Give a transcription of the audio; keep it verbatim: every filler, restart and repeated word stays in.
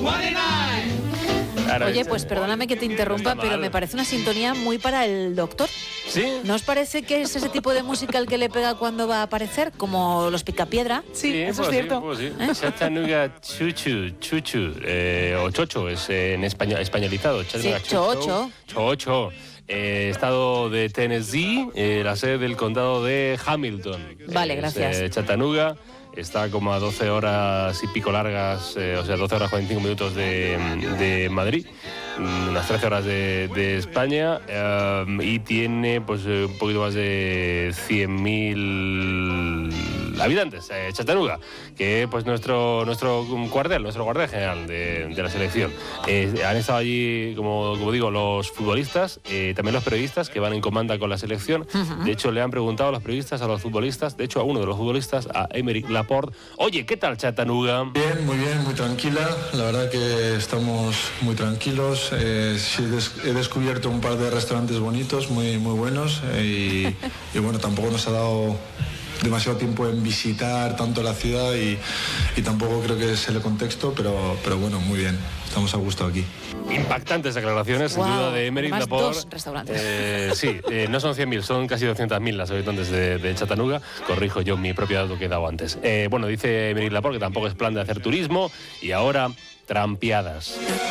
Claro, Oye, pues perdóname que te interrumpa, no pero me parece una sintonía muy para el doctor. ¿Sí? ¿No os parece que es ese tipo de música el que le pega cuando va a aparecer? Como los Picapiedra. Sí, eso pues es cierto. Sí, pues sí. Chattanooga Chuchu, Chuchu, eh, o Chocho, es eh, en español, españolizado. Chattanooga Sí, Chocho. Chocho. Eh, estado de Tennessee, eh, la sede del condado de Hamilton. Vale, Es, gracias. eh, Chattanooga. Está como a doce horas y pico largas, eh, o sea, doce horas cuarenta y cinco minutos de, de Madrid, unas trece horas de, de España, eh, y tiene pues un poquito más de cien mil habitantes, eh, Chattanooga, que es pues nuestro, nuestro cuartel, nuestro cuartel general de, de la selección. Eh, han estado allí, como, como digo, los futbolistas, eh, también los periodistas que van en comanda con la selección. Uh-huh. De hecho, le han preguntado a los periodistas, a los futbolistas, de hecho a uno de los futbolistas, a Aymeric Laporte, oye, ¿qué tal Chattanooga? Bien, muy bien, muy tranquila. La verdad que estamos muy tranquilos. Eh, sí, des- he descubierto un par de restaurantes bonitos, muy, muy buenos. Eh, y, y bueno, tampoco nos ha dado demasiado tiempo en visitar tanto la ciudad y, y tampoco creo que es el contexto, pero, pero bueno, muy bien. Estamos a gusto aquí. Impactantes declaraciones, Wow, sin duda, de Aymeric además, Laporte. dos restaurantes. Eh, sí, eh, no son cien mil, son casi doscientos mil las habitantes de, de Chattanooga. Corrijo yo mi propio dato que he dado antes. Eh, bueno, dice Aymeric Laporte que tampoco es plan de hacer turismo y ahora trampeadas.